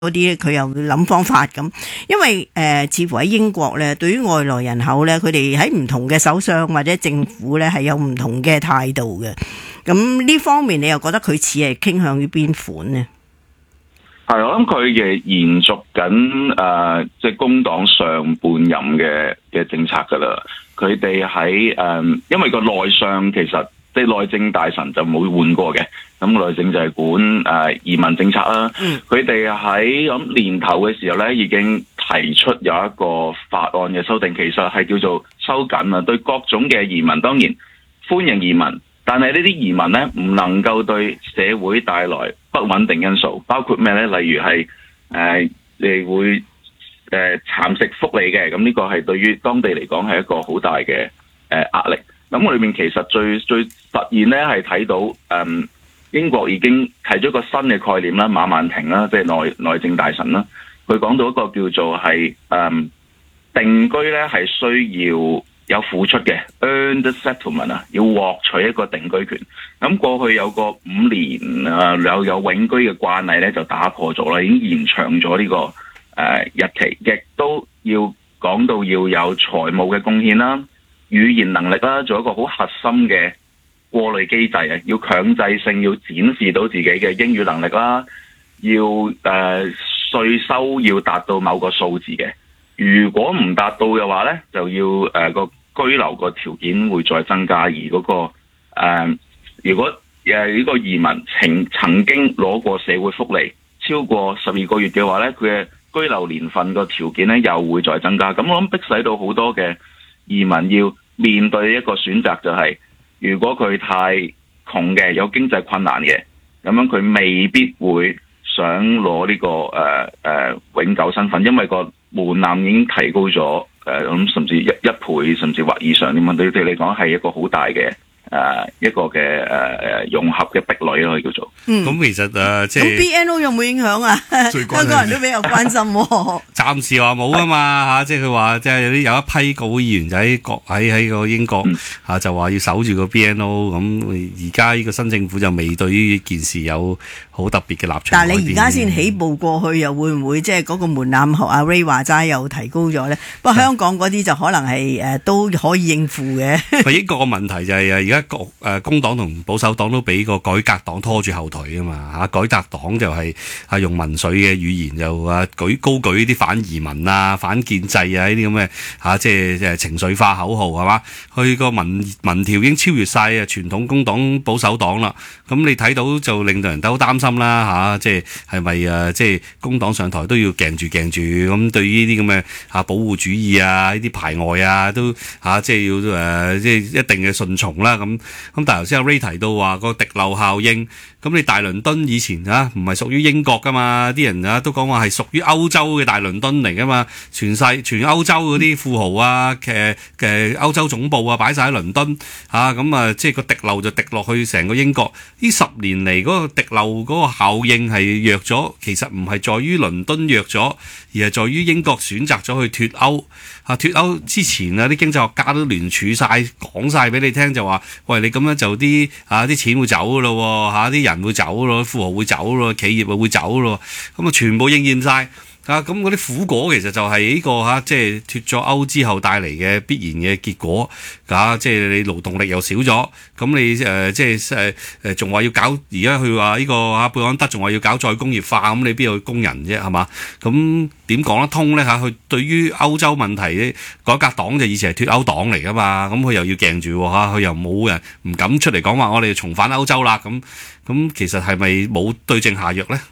嗰啲佢又諗方法咁，因為似乎喺英國咧，對於外來人口咧，佢哋喺唔同嘅首相或者政府咧係有唔同嘅態度嘅。咁呢方面你又覺得佢似係傾向於邊款呢？ 係，我諗佢嘅延續緊即係工黨上半任嘅政策噶啦。佢哋喺因為個內相其實即係內政大臣就冇換過嘅。咁內政就係管移民政策啦。佢哋喺咁年頭嘅時候咧，已經提出有一個法案嘅修訂，其實係叫做收緊啊，對各種嘅移民當然歡迎移民，但係呢啲移民咧唔能夠對社會帶來不穩定因素，包括咩咧？例如係你會蠶食福利嘅，咁呢個係對於當地嚟講係一個好大嘅壓力。咁我裏面其實最實現咧係睇到英國已經提咗一個新嘅概念啦，馬曼婷啦，即係內政大臣啦，佢講到一個叫做係定居咧係需要有付出嘅 earned settlement 啊，要獲取一個定居權。咁過去有個5年有永居嘅慣例咧就打破咗啦，已經延長咗呢個日期，亦都要講到要有財務嘅貢獻啦、語言能力啦，做一個好核心嘅過濾機制啊，要強制性要展示到自己嘅英語能力啦，要稅收要達到某個數字嘅，如果唔達到嘅話咧，就要個居留個條件會再增加，而嗰個如果呢個移民曾經攞過社會福利超過12個月嘅話咧，佢嘅居留年份個條件咧又會再增加。咁我諗逼使到好多嘅移民要面對一個選擇，就係如果佢太窮嘅，有經濟困難嘅，咁樣佢未必會想攞呢個永久身份，因為個門檻已經提高咗，咁甚至一倍甚至或以上。點樣對佢嚟講係一個好大嘅一個嘅融合嘅壁壘咯，可以叫做。 咁其實即係咁 BNO 有冇影響啊？香港人都比較關心喎。 暫時話冇啊嘛嚇，即係佢話即係有一批國會議員就喺個英國嚇就話要守住個 BNO， 咁而家呢個新政府就未對於呢件事有好特別嘅立場。 但係你而家先起步過去，又會唔會即係嗰個門檻學阿 Ray 話齋又提高咗咧？不過香港嗰啲就可能係都可以應付嘅。 英國個問題就係而家工黨同保守黨都俾個改革黨拖住後腿啊嘛嚇，改革黨就係用民粹嘅語言就高舉啲反移民啊、反建制啊呢啲咁嘅嚇，即係情緒化口號係嘛？佢個民調已經超越晒傳統工黨保守黨啦。咁你睇到就令到人都好擔心啦嚇，即係係咪即係工黨上台都要鏡住咁？對於呢啲咁嘅保護主義啊、呢啲排外啊，都即係要即係一定嘅順從啦咁。咁但係頭先阿 Ray 提到話個滴漏效應，咁你大倫敦以前唔係屬於英國噶嘛，啲人都講話係屬於歐洲嘅大倫敦嚟噶嘛，全歐洲嗰啲富豪啊嘅歐洲總部啊擺晒喺倫敦咁即係個滴漏就滴落去成個英國。呢10年嚟嗰個滴漏嗰個效應係弱咗，其實唔係在於倫敦弱咗，而係在於英國選擇咗去脫歐。脫歐之前啲經濟學家都聯署晒講晒俾你聽，就話喂，你咁樣就啲錢會走噶咯，啲人會走咯，富豪會走咯，企業會走咯，咁全部應驗晒。咁嗰啲苦果其實就係呢個即係脫咗歐之後帶嚟嘅必然嘅結果。即係你勞動力又少咗，咁你即係仲話要搞，而家佢話呢個貝安德仲話要搞再工業化，咁你邊有工人啫係嘛？咁點講得通咧？佢對於歐洲問題，改革黨就以前係脫歐黨嚟噶嘛，咁佢又要鏡住佢又冇人唔敢出嚟講話我哋重返歐洲啦。咁其實係咪冇對症下藥咧？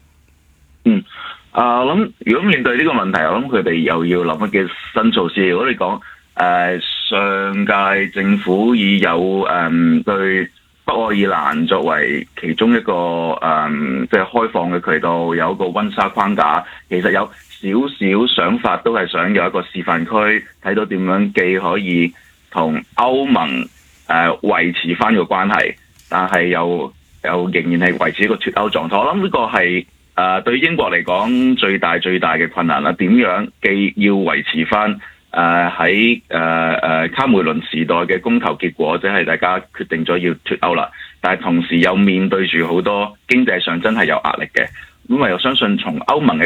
我諗如果面對呢個問題，我諗佢哋又要諗一嘅新措施。如果你講上屆政府已有對北愛爾蘭作為其中一個即係開放嘅渠道，有一個溫莎框架，其實有少少想法都係想有一個示範區，睇到點樣既可以同歐盟維持翻個關係，但係又仍然係維持一個脫歐狀態。我諗呢個係對英國嚟講最大嘅困難啦。點樣既要維持翻喺卡梅倫時代嘅公投結果，即係大家決定咗要脫歐啦，但係同時又面對住好多經濟上真係有壓力嘅。咁我又相信從歐盟嘅